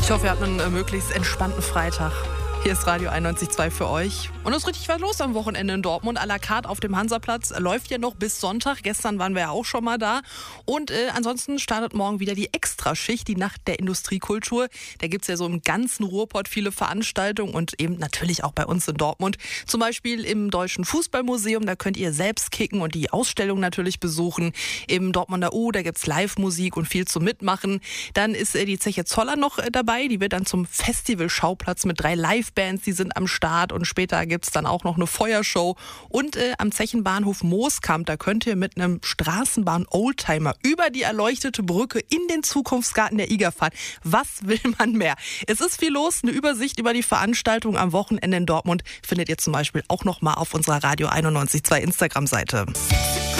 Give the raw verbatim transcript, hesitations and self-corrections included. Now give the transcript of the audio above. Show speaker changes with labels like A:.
A: Ich hoffe, ihr habt einen äh, möglichst entspannten Freitag. Hier ist Radio einundneunzig Komma zwei für euch. Und es ist richtig was los am Wochenende in Dortmund. À la carte auf dem Hansaplatz läuft ja noch bis Sonntag. Gestern waren wir ja auch schon mal da. Und äh, ansonsten startet morgen wieder die Extraschicht, die Nacht der Industriekultur. Da gibt's ja so im ganzen Ruhrpott viele Veranstaltungen und eben natürlich auch bei uns in Dortmund. Zum Beispiel im Deutschen Fußballmuseum, da könnt ihr selbst kicken und die Ausstellung natürlich besuchen. Im Dortmunder U, da gibt's Live-Musik und viel zum Mitmachen. Dann ist äh, die Zeche Zoller noch äh, dabei. Die wird dann zum Festival-Schauplatz mit drei Live Bands, die sind am Start und später gibt's dann auch noch eine Feuershow. Und äh, am Zechenbahnhof Mooskamp, da könnt ihr mit einem Straßenbahn-Oldtimer über die erleuchtete Brücke in den Zukunftsgarten der I G A fahren. Was will man mehr? Es ist viel los. Eine Übersicht über die Veranstaltung am Wochenende in Dortmund findet ihr zum Beispiel auch noch mal auf unserer Radio einundneunzig Komma zwei Instagram-Seite.